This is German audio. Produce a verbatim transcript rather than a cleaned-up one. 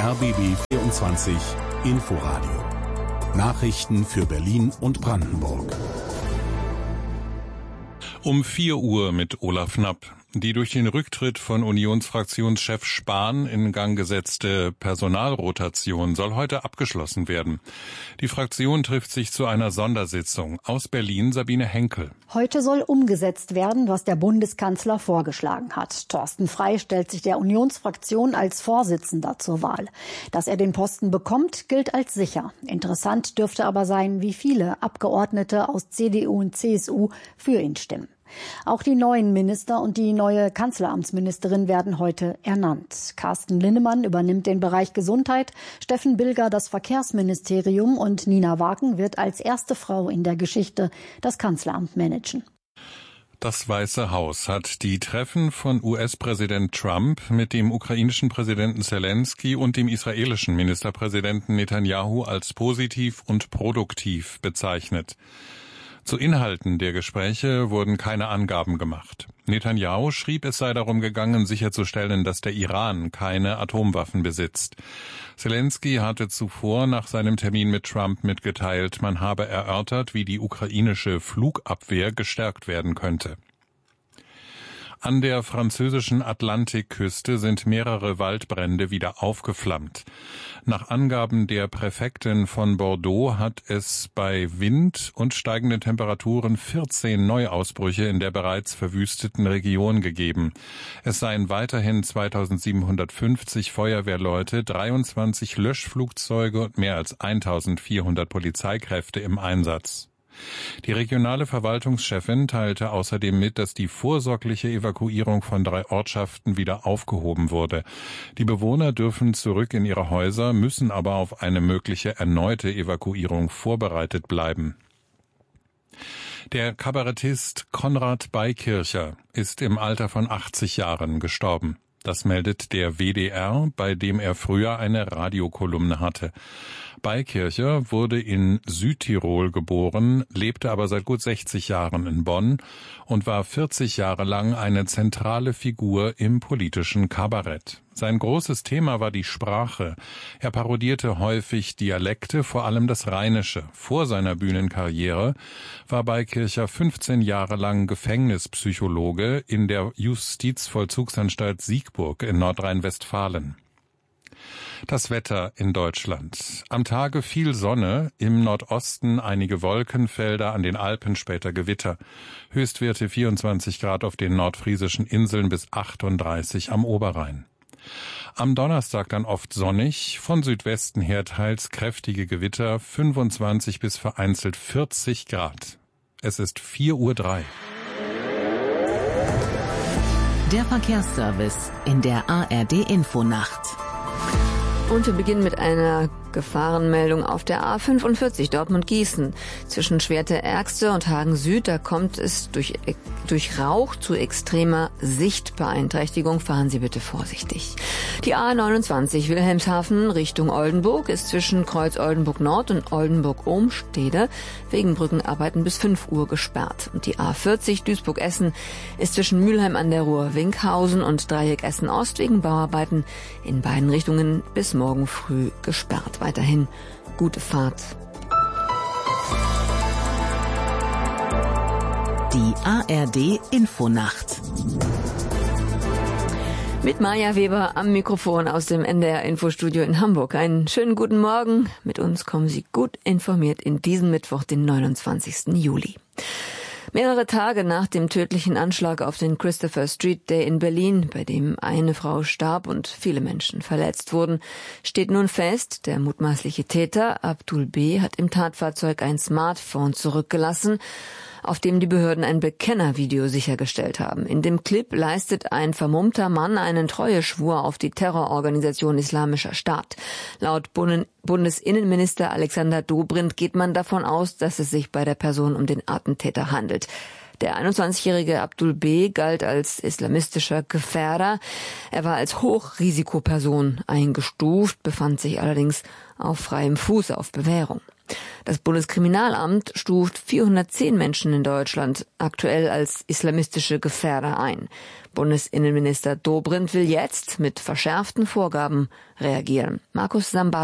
R B B vierundzwanzig Inforadio. Nachrichten für Berlin und Brandenburg. Um vier Uhr mit Olaf Knapp. Die durch den Rücktritt von Unionsfraktionschef Spahn in Gang gesetzte Personalrotation soll heute abgeschlossen werden. Die Fraktion trifft sich zu einer Sondersitzung. Aus Berlin Sabine Henkel. Heute soll umgesetzt werden, was der Bundeskanzler vorgeschlagen hat. Thorsten Frey stellt sich der Unionsfraktion als Vorsitzender zur Wahl. Dass er den Posten bekommt, gilt als sicher. Interessant dürfte aber sein, wie viele Abgeordnete aus C D U und C S U für ihn stimmen. Auch die neuen Minister und die neue Kanzleramtsministerin werden heute ernannt. Carsten Linnemann übernimmt den Bereich Gesundheit, Steffen Bilger das Verkehrsministerium und Nina Wagen wird als erste Frau in der Geschichte das Kanzleramt managen. Das Weiße Haus hat die Treffen von U S-Präsident Trump mit dem ukrainischen Präsidenten Zelensky und dem israelischen Ministerpräsidenten Netanyahu als positiv und produktiv bezeichnet. Zu Inhalten der Gespräche wurden keine Angaben gemacht. Netanyahu schrieb, es sei darum gegangen, sicherzustellen, dass der Iran keine Atomwaffen besitzt. Zelensky hatte zuvor nach seinem Termin mit Trump mitgeteilt, man habe erörtert, wie die ukrainische Flugabwehr gestärkt werden könnte. An der französischen Atlantikküste sind mehrere Waldbrände wieder aufgeflammt. Nach Angaben der Präfektin von Bordeaux hat es bei Wind und steigenden Temperaturen vierzehn Neuausbrüche in der bereits verwüsteten Region gegeben. Es seien weiterhin zweitausendsiebenhundertfünfzig Feuerwehrleute, dreiundzwanzig Löschflugzeuge und mehr als eintausendvierhundert Polizeikräfte im Einsatz. Die regionale Verwaltungschefin teilte außerdem mit, dass die vorsorgliche Evakuierung von drei Ortschaften wieder aufgehoben wurde. Die Bewohner dürfen zurück in ihre Häuser, müssen aber auf eine mögliche erneute Evakuierung vorbereitet bleiben. Der Kabarettist Konrad Beikircher ist im Alter von achtzig Jahren gestorben. Das meldet der W D R, bei dem er früher eine Radiokolumne hatte. Beikircher wurde in Südtirol geboren, lebte aber seit gut sechzig Jahren in Bonn und war vierzig Jahre lang eine zentrale Figur im politischen Kabarett. Sein großes Thema war die Sprache. Er parodierte häufig Dialekte, vor allem das Rheinische. Vor seiner Bühnenkarriere war Beikircher fünfzehn Jahre lang Gefängnispsychologe in der Justizvollzugsanstalt Siegburg in Nordrhein-Westfalen. Das Wetter in Deutschland. Am Tage viel Sonne, im Nordosten einige Wolkenfelder, an den Alpen später Gewitter. Höchstwerte vierundzwanzig Grad auf den nordfriesischen Inseln bis achtunddreißig am Oberrhein. Am Donnerstag dann oft sonnig, von Südwesten her teils kräftige Gewitter, fünfundzwanzig bis vereinzelt vierzig Grad. Es ist vier Uhr drei. Der Verkehrsservice in der A R D-Infonacht. Und wir beginnen mit einer Gefahrenmeldung auf der A fünfundvierzig Dortmund-Gießen. Zwischen Schwerte-Ergste und Hagen-Süd, da kommt es durch, durch Rauch zu extremer Sichtbeeinträchtigung. Fahren Sie bitte vorsichtig. Die A neunundzwanzig Wilhelmshaven Richtung Oldenburg ist zwischen Kreuz Oldenburg Nord und Oldenburg-Ohmstede wegen Brückenarbeiten bis fünf Uhr gesperrt. Und die A vierzig Duisburg-Essen ist zwischen Mülheim an der Ruhr Winkhausen und Dreieck Essen-Ost wegen Bauarbeiten in beiden Richtungen bis morgen früh gesperrt. Weiterhin gute Fahrt. Die A R D-Infonacht. Mit Maja Weber am Mikrofon aus dem N D R-Infostudio in Hamburg. Einen schönen guten Morgen. Mit uns kommen Sie gut informiert in diesem Mittwoch, den neunundzwanzigsten Juli. Mehrere Tage nach dem tödlichen Anschlag auf den Christopher Street Day in Berlin, bei dem eine Frau starb und viele Menschen verletzt wurden, steht nun fest, der mutmaßliche Täter Abdul B. hat im Tatfahrzeug ein Smartphone zurückgelassen, auf dem die Behörden ein Bekennervideo sichergestellt haben. In dem Clip leistet ein vermummter Mann einen Treueschwur auf die Terrororganisation Islamischer Staat. Laut Bundesinnenminister Alexander Dobrindt geht man davon aus, dass es sich bei der Person um den Attentäter handelt. Der einundzwanzigjährige Abdul B. galt als islamistischer Gefährder. Er war als Hochrisikoperson eingestuft, befand sich allerdings auf freiem Fuß auf Bewährung. Das Bundeskriminalamt stuft vierhundertzehn Menschen in Deutschland aktuell als islamistische Gefährder ein. Bundesinnenminister Dobrindt will jetzt mit verschärften Vorgaben reagieren. Markus Samba